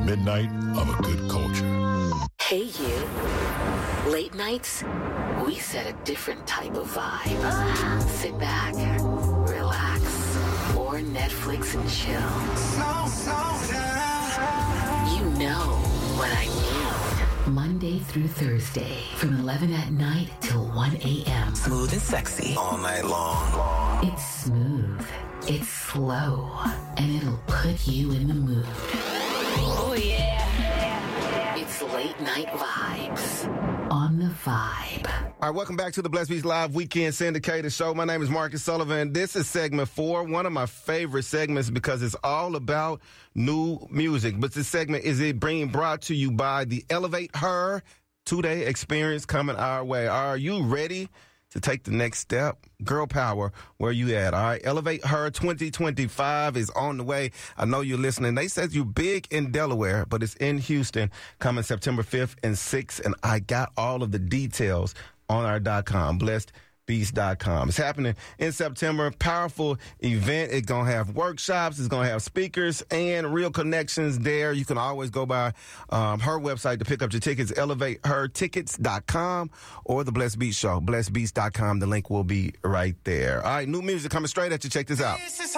midnight of a good culture. Hey, you. Late nights, we set a different type of vibe. Sit back, relax, or Netflix and chill. You know what I mean. Monday through Thursday, from 11 at night till 1 a.m. Smooth and sexy. All night long. It's smooth, it's slow, and it'll put you in the mood. Oh, yeah. It's Late Night Vibes on The Vibe. All right, welcome back to the Blessed Beats Live Weekend Syndicated Show. My name is Marcus Sullivan. This is segment 4, one of my favorite segments because it's all about new music. But this segment is being brought to you by the Elevate Her 2-day experience coming our way. Are you ready to take the next step? Girl power, where you at? All right, Elevate Her 2025 is on the way. I know you're listening. They said you're big in Delaware, but it's in Houston coming September 5th and 6th, and I got all of the details on our .com, blessedbeats.com. It's happening in September. Powerful event. It's going to have workshops. It's going to have speakers and real connections there. You can always go by her website to pick up your tickets, elevatehertickets.com, or the Blessed Beats Show, blessedbeats.com. The link will be right there. All right, new music coming straight at you. Check this out.